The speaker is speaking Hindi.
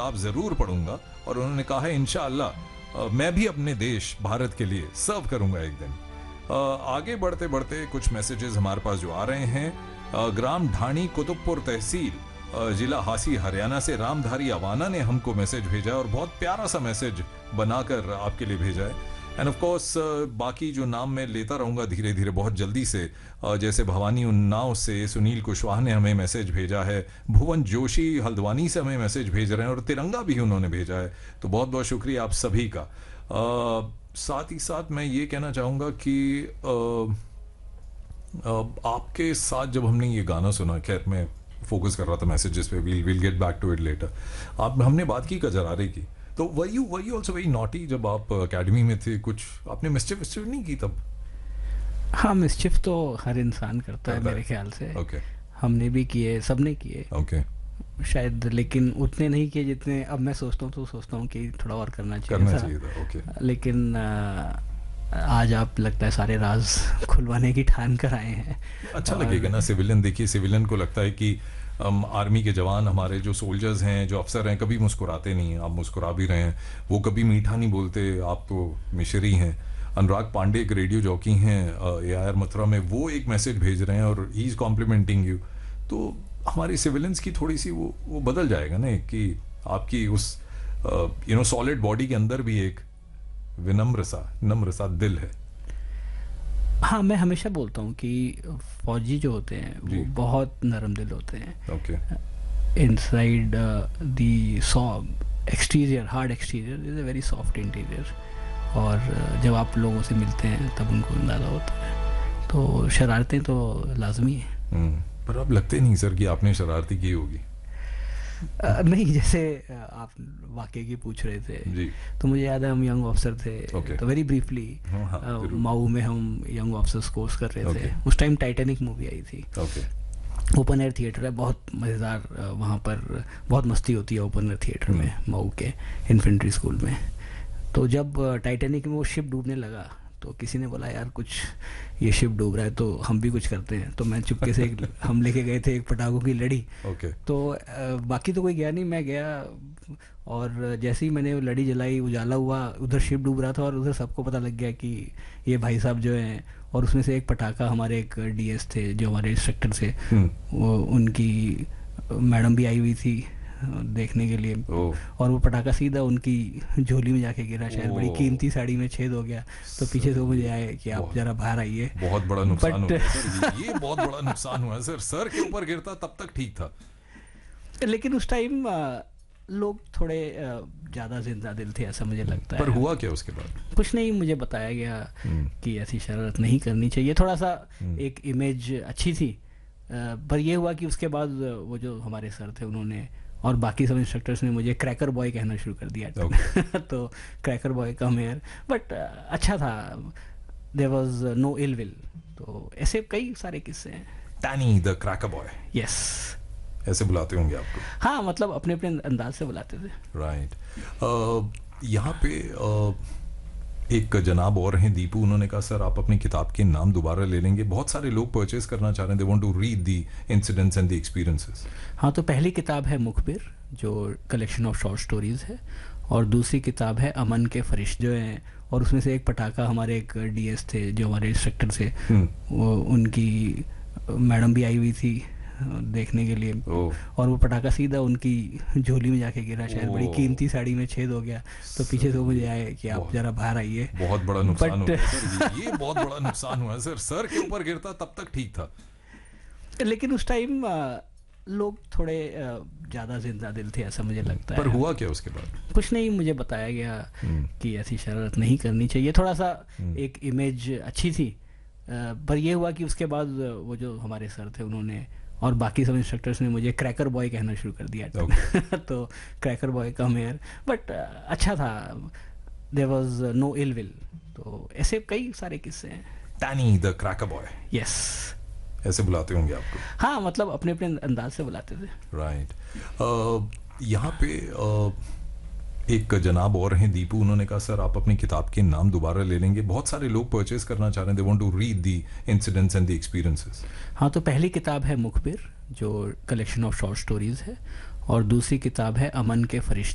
किताब जरूर पढ़ूंगा, और उन्होंने कहा है इंशाअल्लाह मैं भी अपने देश भारत के लिए सर्व करूंगा एक दिन। आगे बढ़ते बढ़ते कुछ मैसेजेस हमारे पास जो आ रहे हैं, ग्राम ढाणी कुतुबपुर तहसील जिला हासी हरियाणा से रामधारी अवाना ने हमको मैसेज भेजा है, और बहुत प्यारा सा मैसेज बनाकर आपके लिए भेजा है। एंड ऑफ कोर्स बाकी जो नाम मैं लेता रहूंगा धीरे धीरे बहुत जल्दी से, जैसे भवानी उन्नाव से सुनील कुशवाहा ने हमें मैसेज भेजा है, भुवन जोशी हल्द्वानी से हमें मैसेज भेज रहे हैं, और तिरंगा भी उन्होंने भेजा है, तो बहुत बहुत शुक्रिया आप सभी का। साथ ही साथ मैं ये कहना चाहूँगा कि आपके साथ जब हमने ये गाना सुना, खैर मैं फोकस कर रहा था मैसेजेस पे, will get back to it later. आप हमने बात की कजरारे की, तो वही ऑल्सो वेरी नॉटी जब आप एकेडमी में थे, कुछ आपने मिस्चिफ नहीं की तब? हाँ, मिस्चिफ तो हर इंसान करता है मेरे ख्याल से। ओके, हमने भी किए, सबने किए। ओके, शायद, लेकिन उतने नहीं किए जितने अब मैं सोचता हूँ कि थोड़ा और करना चाहिए था। ओके, लेकिन आज आप लगता है सारे राज खुलवाने की ठान कर आए हैं। अच्छा लगेगा ना सिविलियन, देखिए सिविलियन को लगता है कि आर्मी के जवान, हमारे जो सोल्जर्स हैं, जो अफसर हैं, कभी मुस्कुराते नहीं हैं। आप मुस्कुरा भी रहे हैं, वो कभी मीठा नहीं बोलते, आप तो मिशरी हैं। अनुराग पांडे एक रेडियो जॉकी हैं AIR मथुरा में, वो एक मैसेज भेज रहे हैं और ही इज कॉम्प्लीमेंटिंग यू। तो हमारे सिविलियंस की थोड़ी सी वो बदल जाएगा ना, कि आपकी उस सॉलिड बॉडी के अंदर भी एक नम्र सा दिल है। हाँ, मैं हमेशा बोलता हूँ कि फौजी जो होते हैं वो बहुत नरम दिल होते हैं। Okay, inside the exterior, hard exterior is a very soft interior, और जब आप लोगों से मिलते हैं तब उनको अंदाजा होता है। तो शरारतें तो लाजमी है। पर अब लगते नहीं सर कि आपने शरारती की होगी। नहीं, जैसे आप वाकई की पूछ रहे थे जी, तो मुझे याद है हम यंग ऑफिसर थे। तो वेरी ब्रीफली माऊ में हम यंग ऑफिसर्स कोर्स कर रहे थे। उस टाइम टाइटैनिक मूवी आई थी। ओपन एयर थिएटर है, बहुत मज़ेदार, वहाँ पर बहुत मस्ती होती है ओपन एयर थिएटर में, माऊ के इन्फेंट्री स्कूल में। तो जब टाइटैनिक में वो शिप डूबने लगा तो किसी ने बोला यार कुछ ये शिप डूब रहा है तो हम भी कुछ करते हैं। तो मैं चुपके से हम लेके गए थे एक पटाखों की लड़ी। तो बाकी तो कोई गया नहीं, मैं गया, और जैसे ही मैंने लड़ी जलाई, उजाला हुआ, उधर शिप डूब रहा था और उधर सबको पता लग गया कि ये भाई साहब जो हैं, और उसमें से एक पटाखा हमारे एक DS थे जो हमारे इंस्ट्रक्टर थे, वो उनकी मैडम भी आई हुई थी देखने के लिए, और वो पटाखा सीधा उनकी झोली में जाके गिरा। शायद बड़ी कीमती साड़ी में छेद हो गया, तो पीछे से मुझे आए कि आप जरा बाहर आइए। बहुत बड़ा नुकसान हुआ सर, ये बहुत बड़ा नुकसान हुआ सर के ऊपर गिरता तब तक ठीक था, लेकिन उस टाइम लोग थोड़े ज़्यादा जिंदा दिल थे, ऐसा मुझे लगता है। पर हुआ क्या उसके बाद? कुछ नहीं, मुझे बताया गया कि ऐसी शरारत नहीं करनी चाहिए। थोड़ा सा एक इमेज अच्छी थी, पर यह हुआ कि उसके बाद वो जो हमारे सर थे उन्होंने और बाकी सब इंस्ट्रक्टर्स ने मुझे क्रैकर बॉय कहना शुरू कर दिया। तो cracker boy come here, but अच्छा था, there was no ill will. तो ऐसे कई सारे किस्से हैं। Taini the cracker boy, yes, ऐसे बुलाते होंगे आपको? हाँ, मतलब अपने अपने अंदाज से बुलाते थे। राइट। यहाँ पे एक जनाब और हैं दीपू, उन्होंने कहा सर आप अपनी किताब के नाम दोबारा ले लेंगे, बहुत सारे लोग परचेज करना चाह रहे हैं, they want to read the incidents and the experiences. हाँ, तो पहली किताब है मुखबिर जो कलेक्शन ऑफ शॉर्ट स्टोरीज है, और दूसरी किताब है अमन के फरिश्ते जो हैं, और उसमें से एक पटाखा हमारे एक DS थे जो हमारे इंस्ट्रक्टर थे, वो उनकी मैडम भी आई हुई थी देखने के लिए, और वो पटाखा सीधा उनकी झोली में जाके गिरा। शायद बड़ी कीमती साड़ी में छेद हो गया, तो पीछे से मुझे आए कि आप जरा बाहर आइए। बहुत बड़ा नुकसान हुआ सर, ये बहुत बड़ा नुकसान हुआ सर के ऊपर गिरता तब तक ठीक था, लेकिन उस टाइम लोग थोड़े ज़्यादा जिंदा दिल थे, ऐसा मुझे लगता है। पर हुआ क्या उसके बाद? कुछ नहीं, मुझे बताया गया कि ऐसी शरारत नहीं करनी चाहिए। थोड़ा सा एक इमेज अच्छी थी, पर यह हुआ कि उसके बाद वो जो हमारे सर थे उन्होंने और बाकी सब इंस्ट्रक्टर्स ने मुझे क्रैकर बॉय कहना शुरू कर दिया। तो cracker boy come here, but अच्छा था, there was no ill will. तो ऐसे कई सारे किस्से हैं। Taini the cracker boy, yes, ऐसे बुलाते होंगे आपको? हाँ, मतलब अपने अपने अंदाज से बुलाते थे। राइट। यहाँ पे एक जनाब और हैं दीपू, उन्होंने कहा सर आप अपनी किताब के नाम दोबारा ले लेंगे, बहुत सारे लोग परचेज करना चाह रहे हैं, they want to read the incidents and the experiences. हाँ, तो पहली किताब है मुखबिर जो कलेक्शन ऑफ शॉर्ट स्टोरीज है, और दूसरी किताब है अमन के फरिश्ते